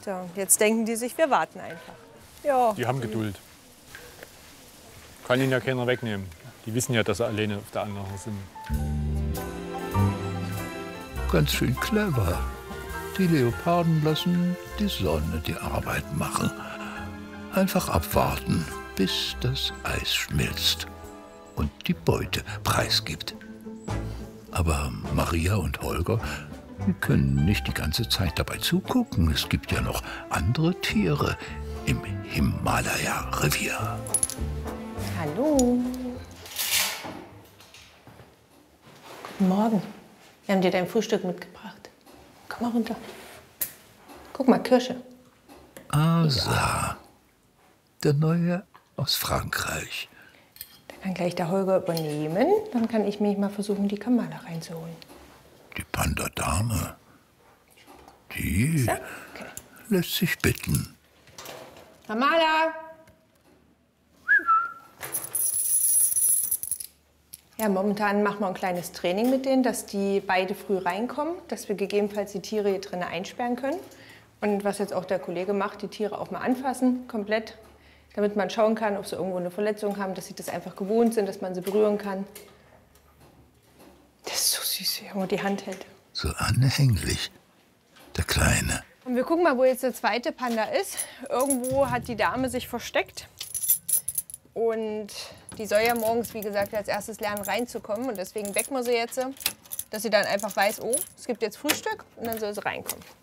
So, jetzt denken die sich, wir warten einfach. Ja. Die haben Geduld. Kann ihnen ja keiner wegnehmen. Die wissen ja, dass sie alleine auf der Anlage sind. Ganz schön clever. Die Leoparden lassen die Sonne die Arbeit machen. Einfach abwarten, bis das Eis schmilzt und die Beute preisgibt. Aber Maria und Holger, die können nicht die ganze Zeit dabei zugucken. Es gibt ja noch andere Tiere im Himalaya-Revier. Hallo. Guten Morgen. Wir haben dir dein Frühstück mitgebracht. Komm mal runter. Guck mal, Kirsche. Asa, der Neue aus Frankreich. Da kann gleich der Holger übernehmen. Dann kann ich mich mal versuchen, die Kamala reinzuholen. Die Panda-Dame, die So? Okay. lässt sich bitten. Kamala! Ja, momentan machen wir ein kleines Training mit denen, dass die beide früh reinkommen, dass wir gegebenenfalls die Tiere hier drinnen einsperren können. Und was jetzt auch der Kollege macht, die Tiere auch mal anfassen, komplett, damit man schauen kann, ob sie irgendwo eine Verletzung haben, dass sie das einfach gewohnt sind, dass man sie berühren kann. Das ist so süß, wie er immer die Hand hält. So anhänglich, der Kleine. Und wir gucken mal, wo jetzt der zweite Panda ist. Irgendwo hat die Dame sich versteckt. Und die soll ja morgens, wie gesagt, als erstes lernen reinzukommen. Und deswegen wecken wir sie jetzt, dass sie dann einfach weiß, oh, es gibt jetzt Frühstück und dann soll sie reinkommen.